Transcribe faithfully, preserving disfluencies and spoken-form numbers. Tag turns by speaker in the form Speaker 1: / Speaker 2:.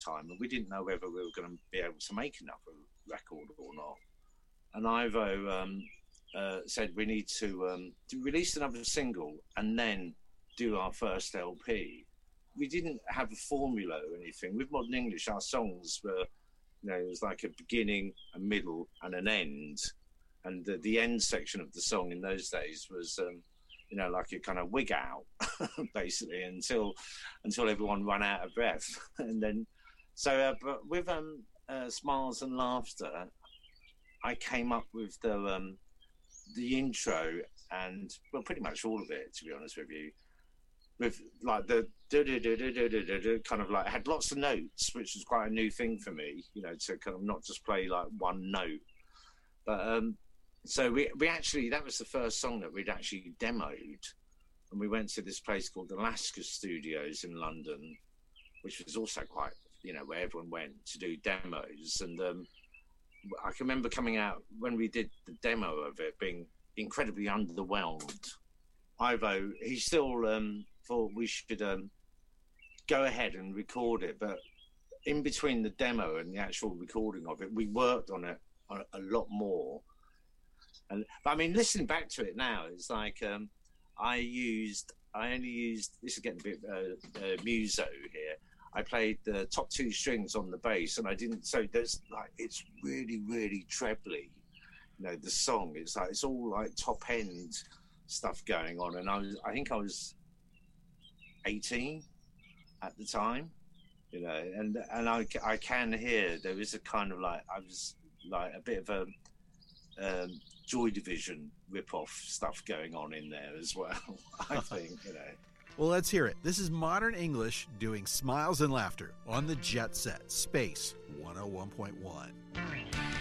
Speaker 1: time, and we didn't know whether we were going to be able to make another record or not. And Ivo um, uh, said we need to, um, to release another single and then do our first L P. We didn't have a formula or anything. With Modern English, our songs were, you know, it was like a beginning, a middle, and an end. And the, the end section of the song in those days was, um, you know, like a kind of wig out, basically, until until everyone ran out of breath. And then, so, uh, but with um, uh, Smiles and Laughter, I came up with the um, the intro and, well, pretty much all of it, to be honest with you. With like the do do do do do do do kind of like, had lots of notes, which was quite a new thing for me, you know, to kind of not just play like one note. But um, so we we actually, that was the first song that we'd actually demoed, and we went to this place called the Alaska Studios in London, which was also quite, you know, where everyone went to do demos. And um, I can remember coming out when we did the demo of it, being incredibly underwhelmed. Ivo, he still um, thought we should um, go ahead and record it, but in between the demo and the actual recording of it, we worked on it a, a lot more. And but I mean, listening back to it now, it's like um, I used, I only used, this is getting a bit uh, uh, muso here. I played the top two strings on the bass, and I didn't. So there's like, it's really, really trebly. You know, the song. It's like, it's all like top end stuff going on, and I was, I think I was eighteen at the time, you know, and and I, I can hear there is a kind of like, I was like a bit of a um, Joy Division rip-off stuff going on in there as well. I think, you know.
Speaker 2: Well, let's hear it. This is Modern English doing Smiles and Laughter on the Jet Set Space one oh one point one.